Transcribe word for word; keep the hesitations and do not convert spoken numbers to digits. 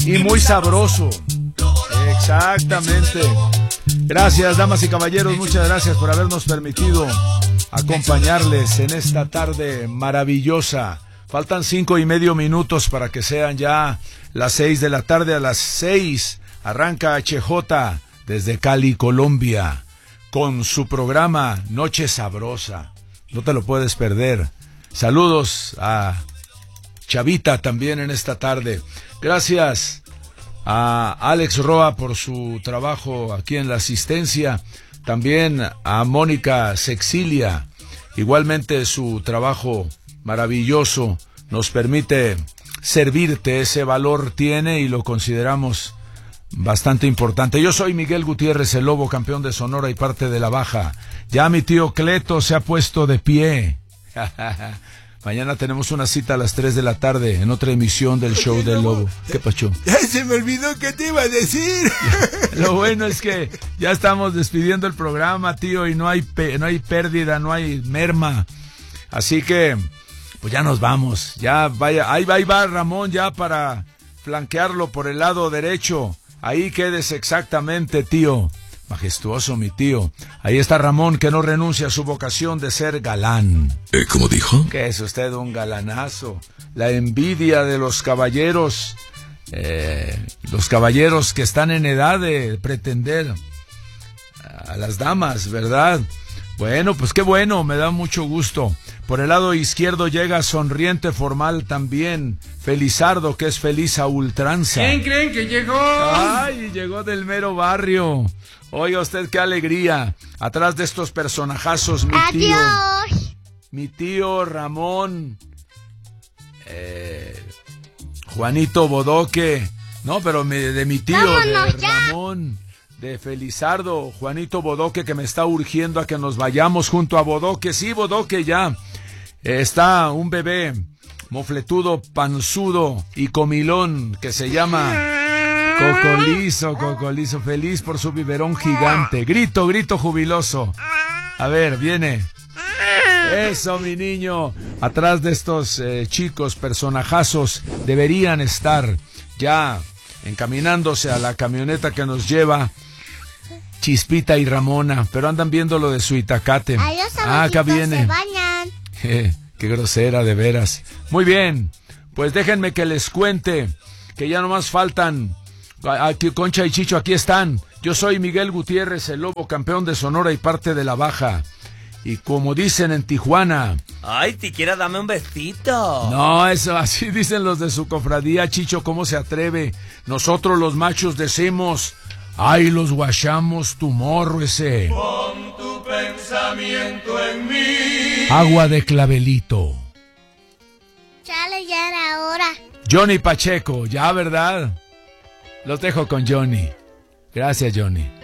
y muy sabroso. Exactamente. Gracias, damas y caballeros, muchas gracias por habernos permitido acompañarles en esta tarde maravillosa. Faltan cinco y medio minutos para que sean ya las seis de la tarde. A las seis arranca H J desde Cali, Colombia, con su programa Noche Sabrosa. No te lo puedes perder. Saludos a Chavita también en esta tarde. Gracias a Alex Roa por su trabajo aquí en la asistencia. También a Mónica Sexilia. Igualmente su trabajo maravilloso nos permite servirte. Ese valor tiene y lo consideramos bastante importante. Yo soy Miguel Gutiérrez, el Lobo, campeón de Sonora y parte de la Baja. Ya mi tío Cleto se ha puesto de pie. Mañana tenemos una cita a las tres de la tarde en otra emisión del show del Lobo. ¿Qué pacho? Ya se me olvidó qué te iba a decir. Lo bueno es que ya estamos despidiendo el programa, tío, y no hay pe- no hay pérdida, no hay merma. Así que pues ya nos vamos. Ya vaya, ahí va, ahí va Ramón ya para flanquearlo por el lado derecho. Ahí quedes exactamente, tío. Majestuoso, mi tío. Ahí está Ramón, que no renuncia a su vocación de ser galán. ¿Eh, ¿Cómo dijo? Que es usted un galanazo. La envidia de los caballeros, eh, los caballeros que están en edad de pretender a las damas, ¿verdad? Bueno, pues qué bueno, me da mucho gusto. Por el lado izquierdo llega sonriente formal también Felizardo, que es feliz a ultranza. ¿Quién creen que llegó? Ay, llegó del mero barrio. Oiga usted qué alegría. Atrás de estos personajazos, mi tío. Adiós. Mi tío Ramón. Eh, Juanito Bodoque. No, pero me, de mi tío, Vámonos de ya. Ramón. De Felizardo, Juanito Bodoque, que me está urgiendo a que nos vayamos junto a Bodoque. Sí, Bodoque, ya. Eh, está un bebé mofletudo, panzudo y comilón que se llama Cocolizo, Cocolizo, feliz por su biberón gigante. Grito, grito jubiloso. A ver, viene. Eso, mi niño. Atrás de estos eh, chicos personajazos deberían estar ya encaminándose a la camioneta que nos lleva Chispita y Ramona, pero andan viendo lo de su Itacate. Ay, los Ah, acá abuelitos viene. se bañan. Eh, qué grosera, de veras. Muy bien, pues déjenme que les cuente que ya nomás faltan. Aquí, Concha y Chicho, aquí están. Yo soy Miguel Gutiérrez, el Lobo, campeón de Sonora y parte de la Baja. Y como dicen en Tijuana... Ay, siquiera dame un besito. No, eso así dicen los de su cofradía, Chicho, ¿cómo se atreve? Nosotros los machos decimos... Ay, los guachamos tu morro ese. Pon tu pensamiento en mí. Agua de clavelito. Chale, ya era hora. Johnny Pacheco, ya, ¿verdad? Los dejo con Johnny. Gracias, Johnny.